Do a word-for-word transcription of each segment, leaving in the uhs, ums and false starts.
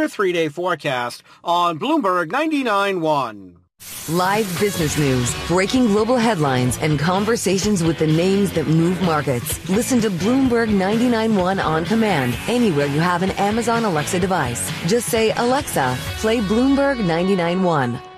your three-day forecast on Bloomberg ninety-nine point one. Live business news, breaking global headlines, and conversations with the names that move markets. Listen to Bloomberg ninety-nine point one on command anywhere you have an Amazon Alexa device. Just say, Alexa, play Bloomberg ninety-nine point one.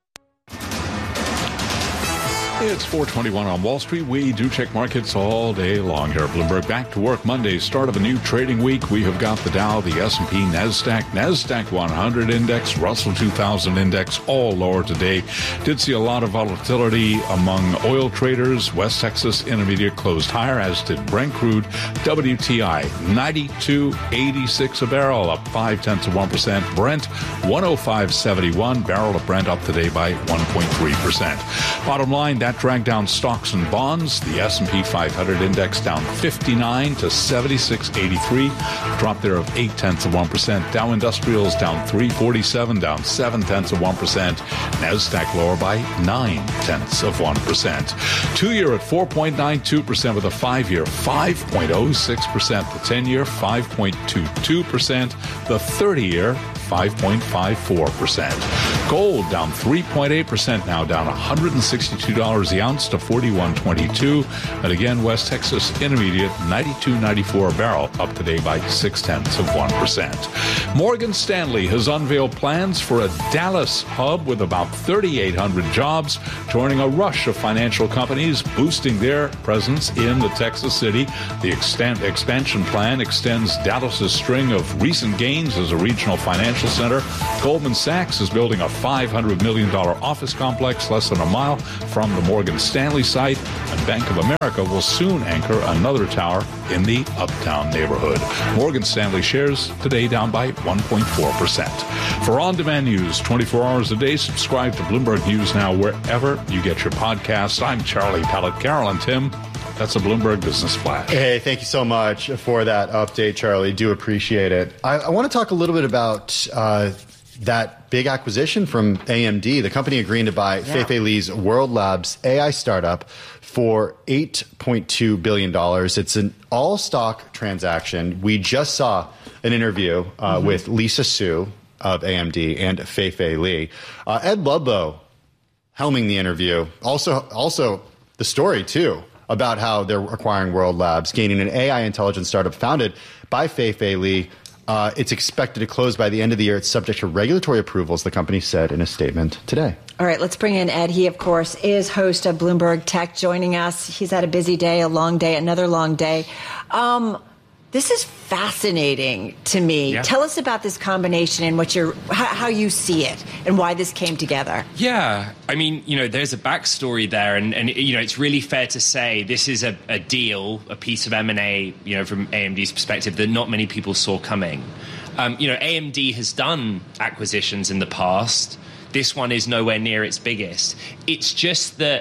It's four twenty-one on Wall Street. We do check markets all day long here at Bloomberg. Back to work Monday, start of a new trading week. We have got the Dow, the S and P, NASDAQ, NASDAQ one hundred index, Russell two thousand index, all lower today. Did see a lot of volatility among oil traders. West Texas Intermediate closed higher, as did Brent crude. W T I, ninety-two eighty-six a barrel, up five tenths of one percent. Brent, one oh five seventy-one. Barrel of Brent up today by one point three percent. Bottom line, that dragged down stocks and bonds. The S and P five hundred index down fifty-nine to seventy-six eighty-three. Drop there of eight tenths of one percent. Dow Industrials down three forty-seven, down seven tenths of one percent. NASDAQ lower by nine tenths of one percent. Two-year at four point nine two percent with a five-year five point oh six percent. The ten-year five point two two percent. The thirty-year five point five four percent. Gold down three point eight percent now, down one hundred sixty-two dollars the ounce to forty-one twenty-two. And again, West Texas Intermediate ninety-two ninety-four a barrel, up today by six tenths of one percent. Morgan Stanley has unveiled plans for a Dallas hub with about thirty-eight hundred jobs, joining a rush of financial companies boosting their presence in the Texas city. The extent, expansion plan extends Dallas's string of recent gains as a regional financial center. Goldman Sachs is building a five hundred million dollars office complex less than a mile from the Morgan Stanley site, and Bank of America will soon anchor another tower in the Uptown neighborhood. Morgan Stanley shares today down by one point four percent. For on-demand news twenty-four hours a day, subscribe to Bloomberg News Now wherever you get your podcasts. I'm Charlie Pellet. Carol and Tim, that's a Bloomberg Business Flash. Hey, thank you so much for that update, Charlie. Do appreciate it. I, I want to talk a little bit about uh, that big acquisition from A M D, the company agreeing to buy yeah. Fei-Fei Li's World Labs A I startup for eight point two billion dollars. It's an all-stock transaction. We just saw an interview uh, mm-hmm. with Lisa Su of A M D and Fei-Fei Li. Uh, Ed Ludlow helming the interview. Also, also the story, too, about how they're acquiring World Labs, gaining an A I intelligence startup founded by Fei-Fei Li. Uh, it's expected to close by the end of the year. It's subject to regulatory approvals, the company said in a statement today. All right, let's bring in Ed. He, of course, is host of Bloomberg Tech, joining us. He's had a busy day, a long day, another long day. Um, this is fascinating to me. Yeah. Tell us about this combination and what you're, how, how you see it and why this came together. Yeah, I mean, you know, there's a backstory there, and, and you know, it's really fair to say this is a, a deal, a piece of M and A, you know, from A M D's perspective that not many people saw coming. Um, you know, A M D has done acquisitions in the past. This one is nowhere near its biggest. It's just that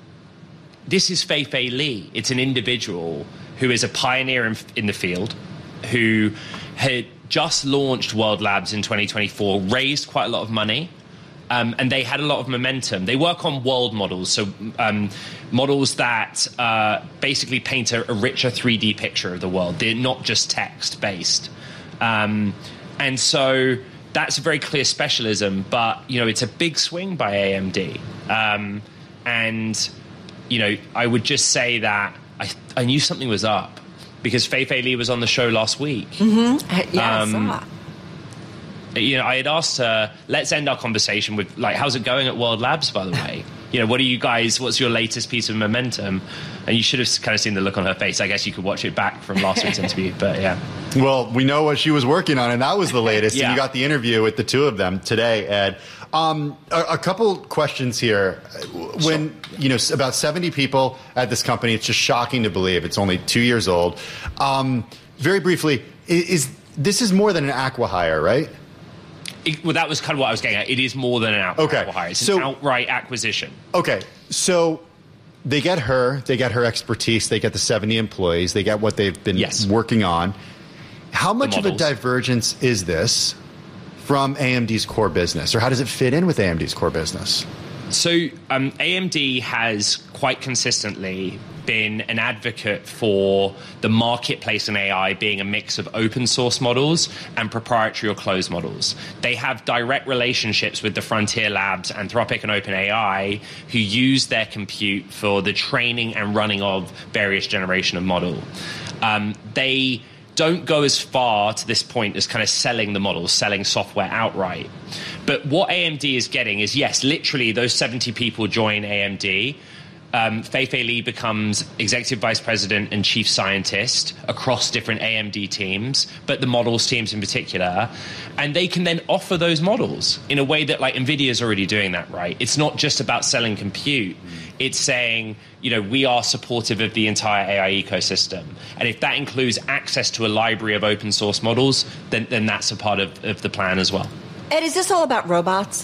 this is Fei-Fei Li. It's an individual who is a pioneer in, in the field, who had just launched World Labs in twenty twenty-four, raised quite a lot of money, um, and they had a lot of momentum. They work on world models, so um, models that uh, basically paint a, a richer three D picture of the world. They're not just text-based. Um, and so that's a very clear specialism, but, you know, it's a big swing by A M D. Um, and, you know, I would just say that I, I knew something was up because Fei-Fei Li was on the show last week. Mm-hmm. Yeah, um, I saw. You know, I had asked her, let's end our conversation with, like, how's it going at World Labs, by the way? You know, what are you guys, what's your latest piece of momentum? And you should have kind of seen the look on her face. I guess you could watch it back from last week's interview, but yeah. Well, we know what she was working on, and that was the latest. Yeah. And you got the interview with the two of them today, Ed. Um, a, a couple questions here. When, sure. you know, about seventy people at this company, it's just shocking to believe it's only two years old. Um, very briefly, is, is this is more than an acqui-hire, right? It, well, that was kind of what I was getting at. It is more than an out- okay. acqui-hire. It's so, an outright acquisition. Okay, so they get her, they get her expertise, they get the seventy employees, they get what they've been yes. working on. How much of a divergence is this from A M D's core business, or how does it fit in with A M D's core business? So um, A M D has quite consistently been an advocate for the marketplace in A I being a mix of open source models and proprietary or closed models. They have direct relationships with the Frontier Labs, Anthropic and OpenAI, who use their compute for the training and running of various generation of model. Um, they don't go as far to this point as kind of selling the models, selling software outright. But what A M D is getting is, yes, literally those seventy people join A M D. Um, Fei-Fei Li becomes executive vice president and chief scientist across different A M D teams, but the models teams in particular. And they can then offer those models in a way that, like, NVIDIA's already doing that, right? It's not just about selling compute. It's saying, you know, we are supportive of the entire A I ecosystem. And if that includes access to a library of open source models, then, then that's a part of, of the plan as well. Ed, is this all about robots?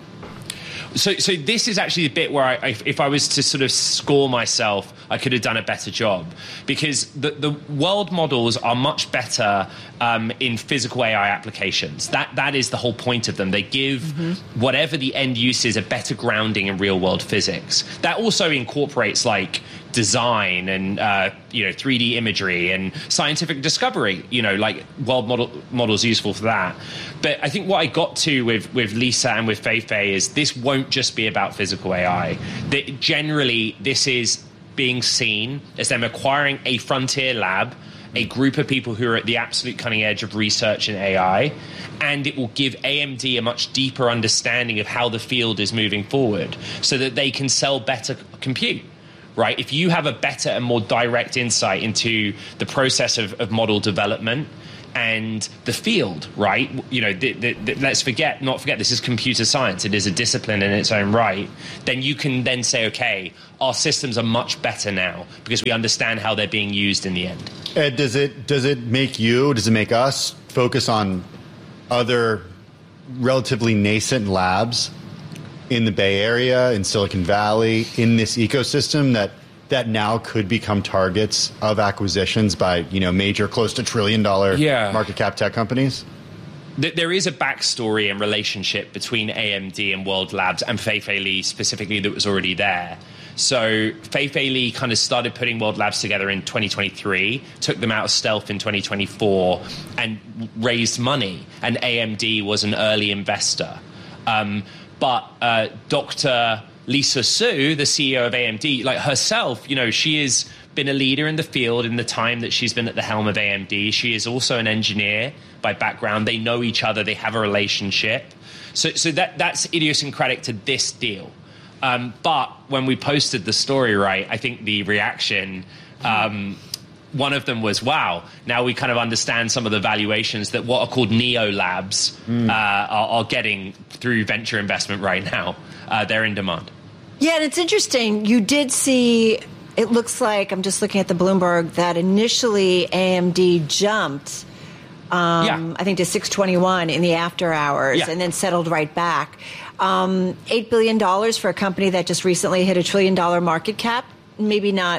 So, so this is actually the bit where, I, if I was to sort of score myself, I could have done a better job, because the, the world models are much better um, in physical A I applications. That that is the whole point of them. They give mm-hmm. whatever the end use is a better grounding in real world physics. That also incorporates like design and uh, you know three D imagery and scientific discovery. You know, like world model models useful for that. But I think what I got to with with Lisa and with Fei-Fei is this won't just be about physical A I. That generally this is being seen as them acquiring a frontier lab, a group of people who are at the absolute cutting edge of research in A I, and it will give A M D a much deeper understanding of how the field is moving forward so that they can sell better compute. Right? If you have a better and more direct insight into the process of, of model development and the field, right? You know, the, the, the, let's forget, not forget, this is computer science. It is a discipline in its own right. Then you can then say, okay, our systems are much better now because we understand how they're being used in the end. Ed, does it does it make you, does it make us focus on other relatively nascent labs in the Bay Area, in Silicon Valley, in this ecosystem that that now could become targets of acquisitions by, you know, major close to trillion dollar yeah. market cap tech companies? There is a backstory and relationship between A M D and World Labs and Fei-Fei Li specifically that was already there. So Fei-Fei Li kind of started putting World Labs together in twenty twenty-three, took them out of stealth in twenty twenty-four and raised money. And A M D was an early investor. Um, but uh, Doctor Lisa Su, the C E O of A M D, like herself, you know, she has been a leader in the field in the time that she's been at the helm of A M D. She is also an engineer by background. They know each other. They have a relationship. So, so that that's idiosyncratic to this deal. Um, but when we posted the story, right, I think the reaction, um, one of them was, wow, now we kind of understand some of the valuations that what are called neo labs mm. uh, are, are getting through venture investment right now. Uh, they're in demand. Yeah, and it's interesting. You did see, it looks like, I'm just looking at the Bloomberg, that initially A M D jumped, um, yeah. I think, to six twenty-one in the after hours yeah. and then settled right back. Um, eight billion dollars for a company that just recently hit a trillion dollar market cap. Maybe not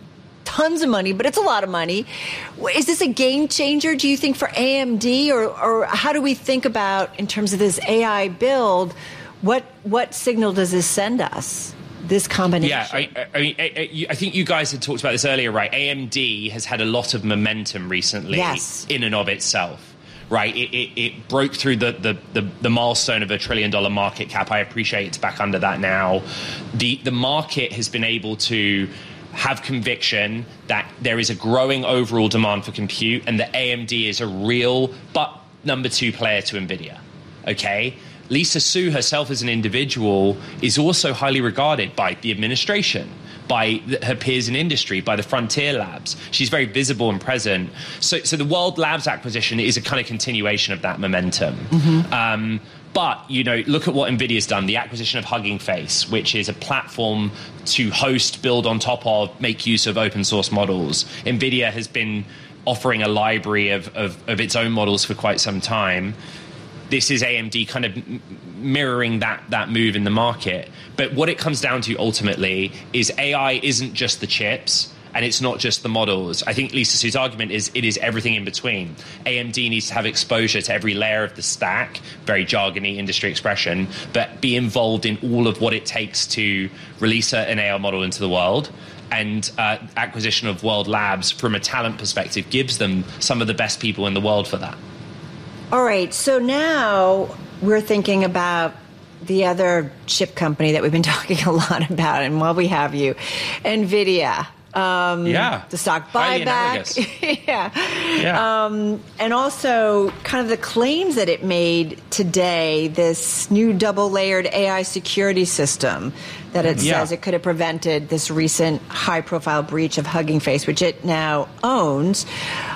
tons of money, but it's a lot of money. Is this a game changer, do you think, for A M D? Or, or how do we think about, in terms of this A I build, what what signal does this send us, this combination? Yeah, I, I mean, I, I think you guys had talked about this earlier, right? A M D has had a lot of momentum recently yes. in and of itself, right? It, it, it broke through the, the, the, the milestone of a trillion dollar market cap. I appreciate it's back under that now. The, the market has been able to have conviction that there is a growing overall demand for compute and that A M D is a real but number two player to NVIDIA, okay? Lisa Su herself as an individual is also highly regarded by the administration, by the, her peers in industry, by the Frontier Labs. She's very visible and present. So, so the World Labs acquisition is a kind of continuation of that momentum. Mm-hmm. Um, but, you know, look at what NVIDIA's done, the acquisition of Hugging Face, which is a platform to host, build on top of, make use of open source models. NVIDIA has been offering a library of, of, of its own models for quite some time. This is A M D kind of mirroring that that move in the market. But what it comes down to ultimately is A I isn't just the chips and it's not just the models. I think Lisa Su's argument is it is everything in between. A M D needs to have exposure to every layer of the stack, very jargony industry expression, but be involved in all of what it takes to release an A I model into the world. and uh, acquisition of World Labs, from a talent perspective, gives them some of the best people in the world for that. All right, so now we're thinking about the other chip company that we've been talking a lot about, and while we have you, NVIDIA. Um, yeah. The stock buyback. yeah. yeah. Um, and also kind of the claims that it made today, this new double-layered A I security system that it yeah. says it could have prevented this recent high-profile breach of Hugging Face, which it now owns.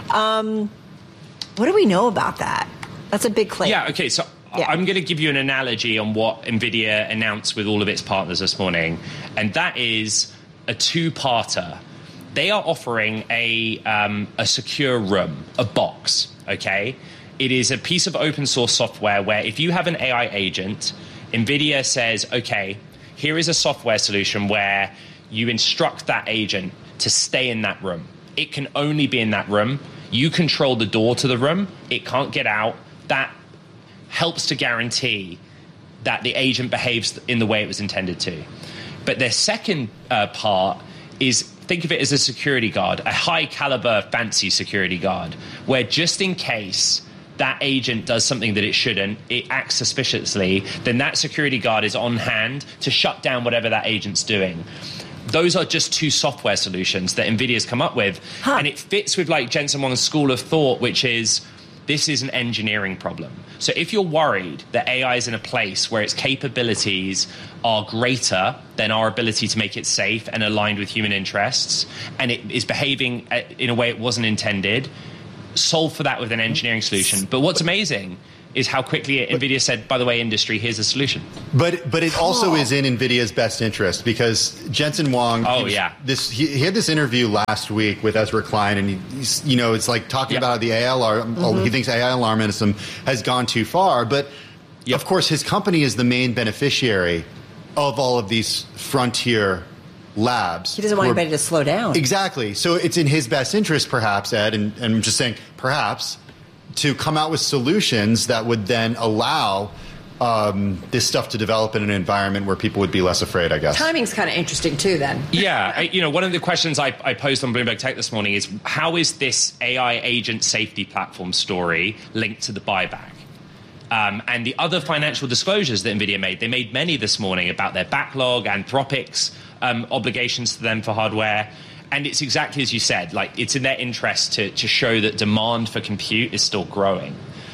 Um, what do we know about that? That's a big claim. Yeah, okay, so yeah. I'm going to give you an analogy on what NVIDIA announced with all of its partners this morning, and that is a two-parter. They are offering a um, a secure room, a box, okay? It is a piece of open source software where if you have an A I agent, NVIDIA says, okay, here is a software solution where you instruct that agent to stay in that room. It can only be in that room. You control the door to the room. It can't get out. That helps to guarantee that the agent behaves in the way it was intended to. But their second uh, part is, think of it as a security guard, a high caliber, fancy security guard, where just in case that agent does something that it shouldn't, it acts suspiciously, then that security guard is on hand to shut down whatever that agent's doing. Those are just two software solutions that NVIDIA's come up with. Huh. And it fits with like Jensen Huang's school of thought, which is, this is an engineering problem. So if you're worried that A I is in a place where its capabilities are greater than our ability to make it safe and aligned with human interests, and it is behaving in a way it wasn't intended, solve for that with an engineering solution. But what's amazing is how quickly NVIDIA said, by the way, industry, here's a solution. But but it also oh. is in NVIDIA's best interest, because Jensen Huang, oh, yeah. this he, he had this interview last week with Ezra Klein, and he, he's, you know, it's like talking yep. about the A I alarm. Mm-hmm. He thinks A I alarmism has gone too far, but yep. of course his company is the main beneficiary of all of these frontier labs. He doesn't want anybody to slow down. Exactly. So it's in his best interest, perhaps, Ed, and, and I'm just saying, perhaps, to come out with solutions that would then allow um, this stuff to develop in an environment where people would be less afraid, I guess. Timing's kind of interesting, too, then. Yeah. I, you know, one of the questions I, I posed on Bloomberg Tech this morning is, how is this A I agent safety platform story linked to the buyback? Um, and the other financial disclosures that NVIDIA made, they made many this morning about their backlog, Anthropic's um, obligations to them for hardware. And it's exactly as you said, like it's in their interest to, to show that demand for compute is still growing.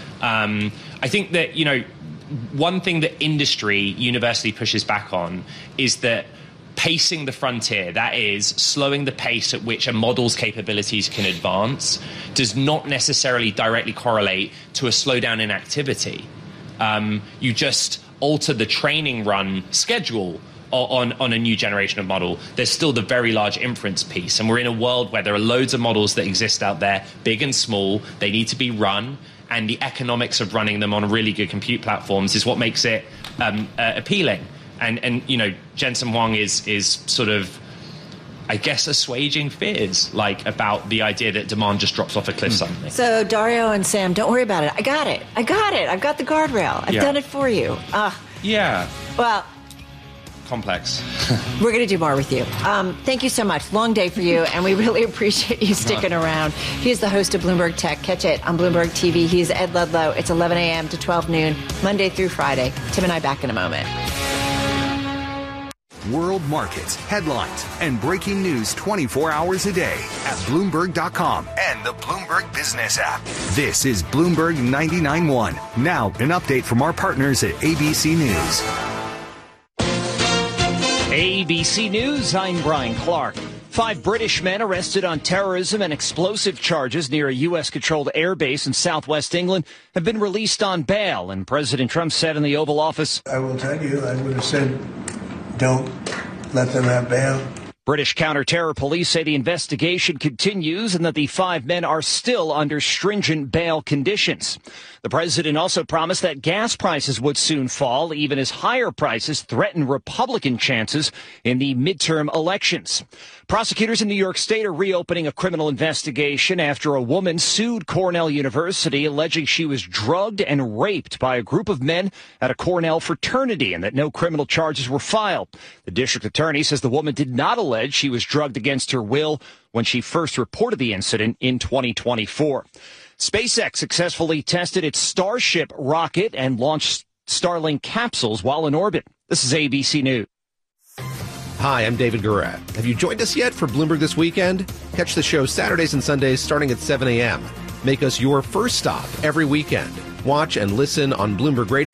Um, I think that, you know, one thing that industry universally pushes back on is that pacing the frontier, that is, slowing the pace at which a model's capabilities can advance, does not necessarily directly correlate to a slowdown in activity. Um, you just alter the training run schedule On, on a new generation of model. There's still the very large inference piece. And we're in a world where there are loads of models that exist out there, big and small. They need to be run. And the economics of running them on really good compute platforms is what makes it um, uh, appealing. And, and, you know, Jensen Huang is, is sort of, I guess, assuaging fears, like, about the idea that demand just drops off a cliff suddenly. So, Dario and Sam, don't worry about it. I got it. I got it. I've got the guardrail. I've yeah. done it for you. Uh, yeah. Well... complex. We're going to do more with you. Um, thank you so much. Long day for you, and we really appreciate you sticking around. He is the host of Bloomberg Tech. Catch it on Bloomberg T V. He's Ed Ludlow. It's eleven a.m. to twelve noon, Monday through Friday. Tim and I back in a moment. World markets, headlines, and breaking news twenty-four hours a day at Bloomberg dot com and the Bloomberg Business app. This is Bloomberg ninety-nine point one. Now, an update from our partners at A B C News. A B C News, I'm Brian Clark. Five British men arrested on terrorism and explosive charges near a U S-controlled airbase in southwest England have been released on bail, and President Trump said in the Oval Office, I will tell you, I would have said, don't let them have bail. British counter-terror police say the investigation continues and that the five men are still under stringent bail conditions. The president also promised that gas prices would soon fall, even as higher prices threaten Republican chances in the midterm elections. Prosecutors in New York State are reopening a criminal investigation after a woman sued Cornell University, alleging she was drugged and raped by a group of men at a Cornell fraternity and that no criminal charges were filed. The district attorney says the woman did not allege alleged she was drugged against her will when she first reported the incident in twenty twenty-four. SpaceX successfully tested its Starship rocket and launched Starlink capsules while in orbit. This is A B C News. Hi, I'm David Guerra. Have you joined us yet for Bloomberg This Weekend? Catch the show Saturdays and Sundays starting at seven a.m. Make us your first stop every weekend. Watch and listen on Bloomberg Radio.